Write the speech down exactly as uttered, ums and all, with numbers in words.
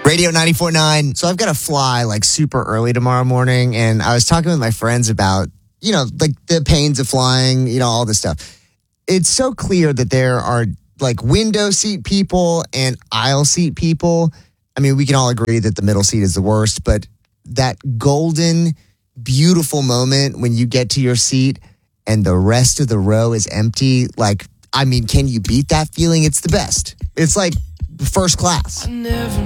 Radio ninety-four point nine. So I've got to fly like super early tomorrow morning. And I was talking with my friends about, you know, like the pains of flying, you know, all this stuff. It's so clear that there are like window seat people and aisle seat people. I mean, we can all agree that the middle seat is the worst, but that golden, beautiful moment when you get to your seat and the rest of the row is empty, like, I mean, can you beat that feeling? It's the best. It's like first class. I never